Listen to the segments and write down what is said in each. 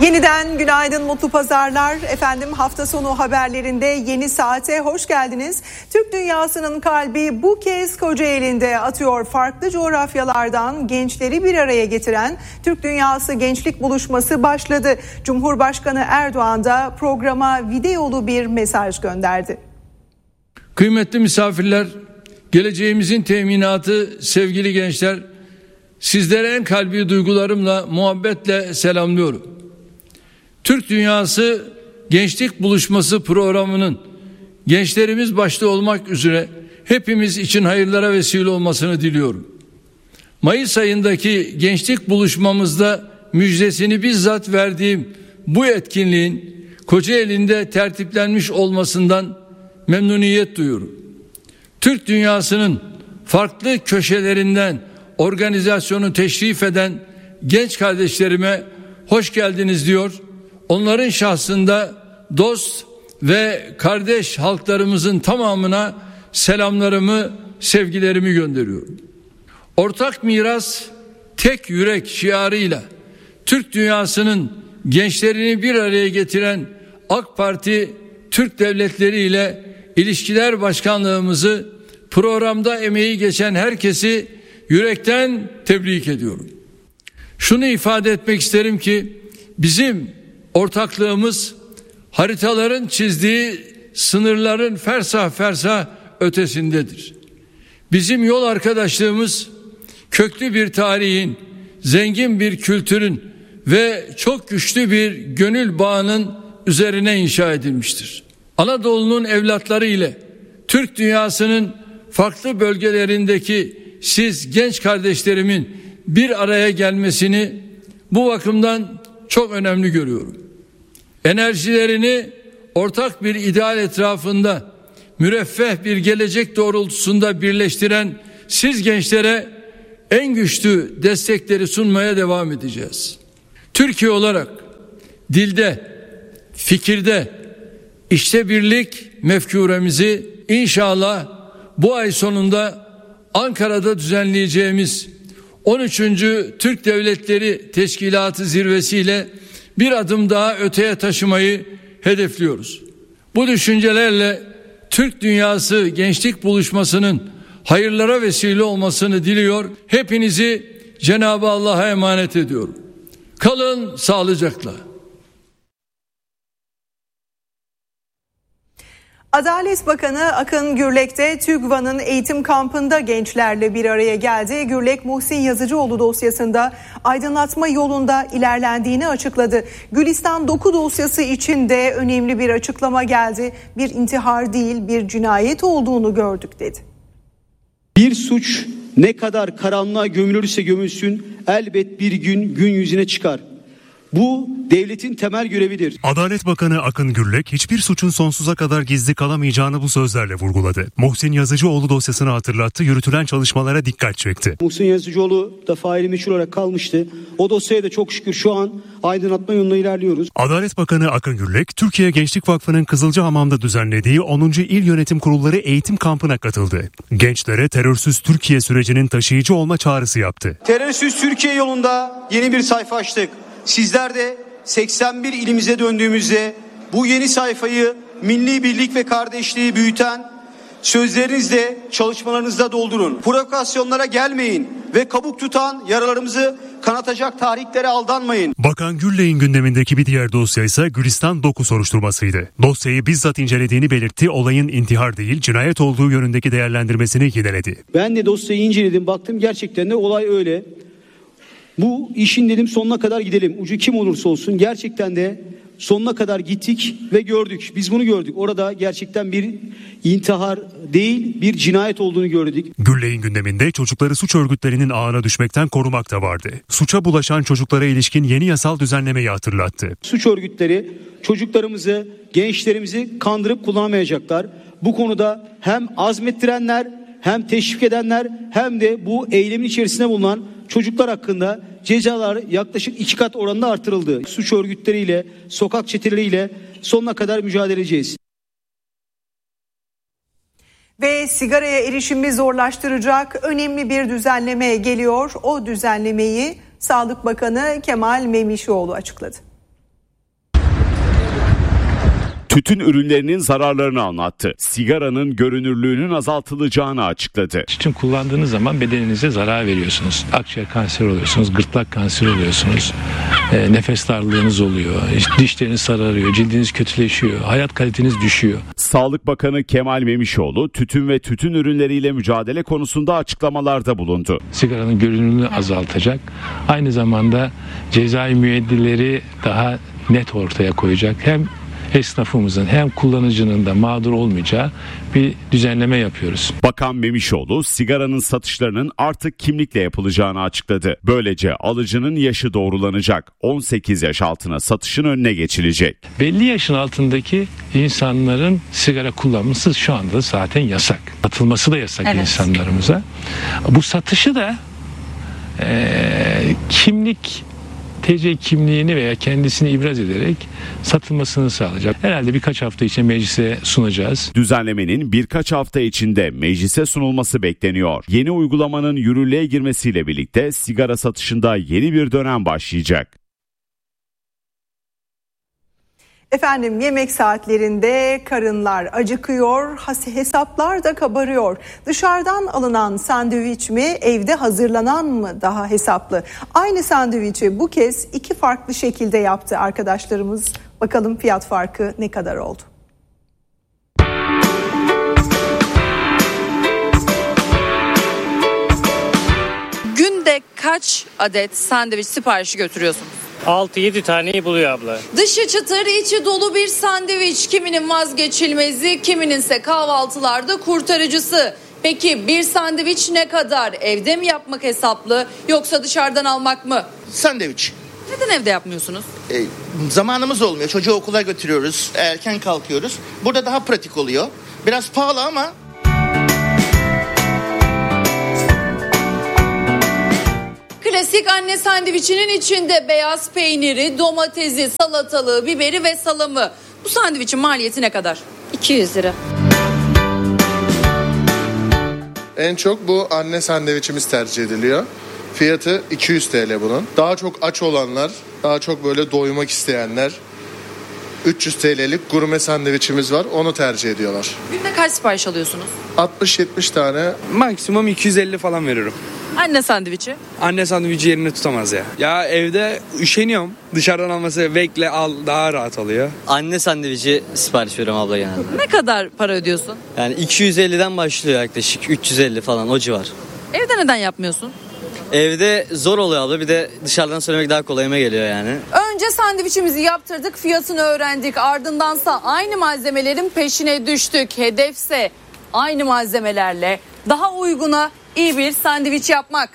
Yeniden günaydın, mutlu pazarlar. Efendim, hafta sonu haberlerinde yeni saate hoş geldiniz. Türk dünyasının kalbi bu kez Kocaeli'nde atıyor. Farklı coğrafyalardan gençleri bir araya getiren Türk Dünyası Gençlik Buluşması başladı. Cumhurbaşkanı Erdoğan da programa videolu bir mesaj gönderdi. Kıymetli misafirler, geleceğimizin teminatı sevgili gençler, sizlere en kalbi duygularımla, muhabbetle selamlıyorum. Türk Dünyası Gençlik Buluşması programının gençlerimiz başta olmak üzere hepimiz için hayırlara vesile olmasını diliyorum. Mayıs ayındaki gençlik buluşmamızda müjdesini bizzat verdiğim bu etkinliğin Kocaeli'nde tertiplenmiş olmasından memnuniyet duyuyorum. Türk dünyasının farklı köşelerinden organizasyonu teşrif eden genç kardeşlerime hoş geldiniz diyor. Onların şahsında dost ve kardeş halklarımızın tamamına selamlarımı, sevgilerimi gönderiyorum. Ortak miras, tek yürek şiarıyla Türk dünyasının gençlerini bir araya getiren AK Parti Türk Devletleri ile İlişkiler Başkanlığımızı, programda emeği geçen herkesi yürekten tebrik ediyorum. Şunu ifade etmek isterim ki bizim ortaklığımız haritaların çizdiği sınırların fersah fersah ötesindedir. Bizim yol arkadaşlığımız köklü bir tarihin, zengin bir kültürün ve çok güçlü bir gönül bağının üzerine inşa edilmiştir. Anadolu'nun evlatları ile Türk dünyasının farklı bölgelerindeki siz genç kardeşlerimin bir araya gelmesini bu bakımdan çok önemli görüyorum. Enerjilerini ortak bir ideal etrafında müreffeh bir gelecek doğrultusunda birleştiren siz gençlere en güçlü destekleri sunmaya devam edeceğiz. Türkiye olarak dilde, fikirde, işte birlik mefkuremizi inşallah bu ay sonunda Ankara'da düzenleyeceğimiz 13. Türk Devletleri Teşkilatı zirvesiyle bir adım daha öteye taşımayı hedefliyoruz. Bu düşüncelerle Türk Dünyası Gençlik Buluşması'nın hayırlara vesile olmasını diliyor. Hepinizi Cenab-ı Allah'a emanet ediyorum. Kalın sağlıcakla. Adalet Bakanı Akın Gürlek de TÜGVA'nın eğitim kampında gençlerle bir araya geldi. Gürlek, Muhsin Yazıcıoğlu dosyasında aydınlatma yolunda ilerlendiğini açıkladı. Gülistan Doku dosyası için de önemli bir açıklama geldi. Bir intihar değil, bir cinayet olduğunu gördük dedi. Bir suç ne kadar karanlığa gömülürse gömülsün elbet bir gün yüzüne çıkar. Bu devletin temel görevidir. Adalet Bakanı Akın Gürlek hiçbir suçun sonsuza kadar gizli kalamayacağını bu sözlerle vurguladı. Muhsin Yazıcıoğlu dosyasını hatırlattı, yürütülen çalışmalara dikkat çekti. Muhsin Yazıcıoğlu da faili meçhul olarak kalmıştı. O dosyaya da çok şükür şu an aydınlatma yoluna ilerliyoruz. Adalet Bakanı Akın Gürlek, Türkiye Gençlik Vakfı'nın Kızılcahamam'da düzenlediği 10. İl Yönetim Kurulları eğitim kampına katıldı. Gençlere terörsüz Türkiye sürecinin taşıyıcı olma çağrısı yaptı. Terörsüz Türkiye yolunda yeni bir sayfa açtık. Sizler de 81 ilimize döndüğümüzde bu yeni sayfayı milli birlik ve kardeşliği büyüten sözlerinizle, çalışmalarınızda doldurun. Provokasyonlara gelmeyin ve kabuk tutan yaralarımızı kanatacak tahriklere aldanmayın. Bakan Gürlek'in gündemindeki bir diğer dosya ise Gülistan Doku soruşturmasıydı. Dosyayı bizzat incelediğini belirtti, olayın intihar değil cinayet olduğu yönündeki değerlendirmesini yineledi. Ben de dosyayı inceledim, baktım gerçekten de olay öyle. Bu işin dedim sonuna kadar gidelim. Ucu kim olursa olsun gerçekten de sonuna kadar gittik ve gördük. Biz bunu gördük. Orada gerçekten bir intihar değil bir cinayet olduğunu gördük. Gürlek'in gündeminde çocukları suç örgütlerinin ağına düşmekten korumak da vardı. Suça bulaşan çocuklara ilişkin yeni yasal düzenlemeyi hatırlattı. Suç örgütleri çocuklarımızı, gençlerimizi kandırıp kullanamayacaklar. Bu konuda hem azmettirenler, hem teşvik edenler, hem de bu eylemin içerisinde bulunan çocuklar hakkında cezalar yaklaşık 2 kat oranında artırıldı. Suç örgütleriyle, sokak çeteleriyle sonuna kadar mücadele edeceğiz. Ve sigaraya erişimi zorlaştıracak önemli bir düzenleme geliyor. O düzenlemeyi Sağlık Bakanı Kemal Memişoğlu açıkladı. Tütün ürünlerinin zararlarını anlattı. Sigaranın görünürlüğünün azaltılacağını açıkladı. Tütün kullandığınız zaman bedeninize zarar veriyorsunuz. Akciğer kanseri oluyorsunuz, gırtlak kanseri oluyorsunuz. Nefes darlığınız oluyor, dişleriniz sararıyor, cildiniz kötüleşiyor, hayat kaliteniz düşüyor. Sağlık Bakanı Kemal Memişoğlu tütün ve tütün ürünleriyle mücadele konusunda açıklamalarda bulundu. Sigaranın görünürlüğünü azaltacak, aynı zamanda cezai müeyyideleri daha net ortaya koyacak. Hem esnafımızın hem kullanıcının da mağdur olmayacağı bir düzenleme yapıyoruz. Bakan Memişoğlu sigaranın satışlarının artık kimlikle yapılacağını açıkladı. Böylece alıcının yaşı doğrulanacak. 18 yaş altına satışın önüne geçilecek. Belli yaşın altındaki insanların sigara kullanması şu anda zaten yasak. Satılması da yasak insanlarımıza. Bu satışı da TC kimliğini veya kendisini ibraz ederek satılmasını sağlayacak. Herhalde birkaç hafta içinde meclise sunacağız. Düzenlemenin birkaç hafta içinde meclise sunulması bekleniyor. Yeni uygulamanın yürürlüğe girmesiyle birlikte sigara satışında yeni bir dönem başlayacak. Efendim yemek saatlerinde karınlar acıkıyor, hesaplar da kabarıyor. Dışarıdan alınan sandviç mi, evde hazırlanan mı daha hesaplı? Aynı sandviçi bu kez iki farklı şekilde yaptı arkadaşlarımız. Bakalım fiyat farkı ne kadar oldu? Günde kaç adet sandviç siparişi götürüyorsunuz? 6-7 taneyi buluyor abla. Dışı çıtır, içi dolu bir sandviç. Kiminin vazgeçilmezi, kimininse kahvaltılarda kurtarıcısı. Peki bir sandviç ne kadar? Evde mi yapmak hesaplı yoksa dışarıdan almak mı? Sandviç. Neden evde yapmıyorsunuz? Zamanımız olmuyor. Çocuğu okula götürüyoruz. Erken kalkıyoruz. Burada daha pratik oluyor. Biraz pahalı ama... Klasik anne sandviçinin içinde beyaz peyniri, domatesi, salatalığı, biberi ve salamı. Bu sandviçin maliyeti ne kadar? 200 lira. En çok bu anne sandviçimiz tercih ediliyor. Fiyatı 200 TL bunun. Daha çok aç olanlar, daha çok böyle doymak isteyenler 300 TL'lik gurme sandviçimiz var. Onu tercih ediyorlar. Günde kaç sipariş alıyorsunuz? 60-70 tane. Maksimum 250 falan veriyorum. Anne sandviçi? Anne sandviçi yerini tutamaz ya. Ya evde üşeniyorum. Dışarıdan alması bekle al daha rahat oluyor. Anne sandviçi sipariş veriyorum abla genelde. Ne kadar para ödüyorsun? Yani 250'den başlıyor yaklaşık 350 falan o civar. Evde neden yapmıyorsun? Evde zor oluyor abla, bir de dışarıdan söylemek daha kolayıma geliyor yani. Önce sandviçimizi yaptırdık, fiyatını öğrendik. Ardındansa aynı malzemelerin peşine düştük. Hedefse aynı malzemelerle daha uyguna iyi bir sandviç yapmak.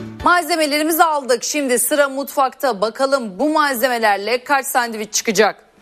Malzemelerimizi aldık. Şimdi sıra mutfakta. Bakalım bu malzemelerle kaç sandviç çıkacak?